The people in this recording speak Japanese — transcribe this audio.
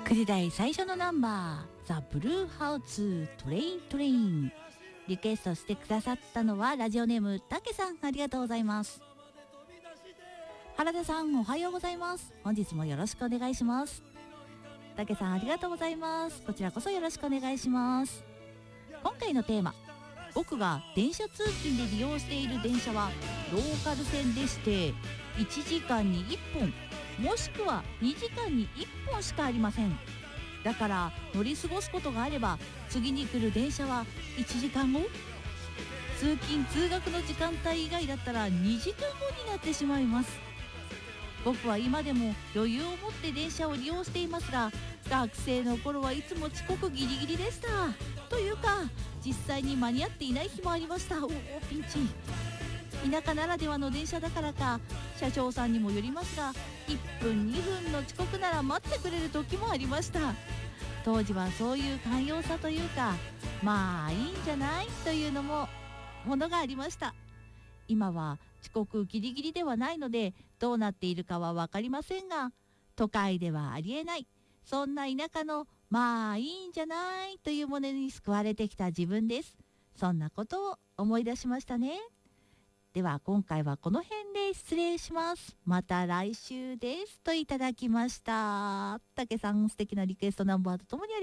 9時台最初のナンバー、ザ・ブルーハーツトレイントレイン。リクエストしてくださったのはラジオネームたけさん、ありがとうございます。原田さん、おはようございます。本日もよろしくお願いします。たけさん、ありがとうございます。こちらこそよろしくお願いします。今回のテーマ、僕が電車通勤で利用している電車はローカル線でして、1時間に1本もしくは2時間に1本しかありません。だから乗り過ごすことがあれば、次に来る電車は1時間後、通勤通学の時間帯以外だったら2時間後になってしまいます。僕は今でも余裕を持って電車を利用していますが、学生の頃はいつも遅刻ギリギリでした。というか実際に間に合っていない日もありました。おお、ピンチ。田舎ならではの電車だからか、車掌さんにもよりますが、1分2分の遅刻なら待ってくれる時もありました。当時はそういう寛容さというか、まあいいんじゃないというものがありました。今は遅刻ギリギリではないのでどうなっているかは分かりませんが、都会ではありえない、そんな田舎のまあいいんじゃないというものに救われてきた自分です。そんなことを思い出しましたね。では今回はこの辺で失礼します。また来週ですといただきました。たけさん、素敵なリクエストナンバーとともに